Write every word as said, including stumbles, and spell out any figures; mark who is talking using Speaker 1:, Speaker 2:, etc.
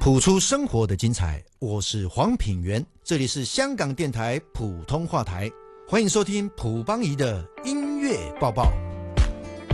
Speaker 1: 谱出生活的精彩，我是黄品源，这里是香港电台普通话台，欢迎收听卜邦仪的音乐报报。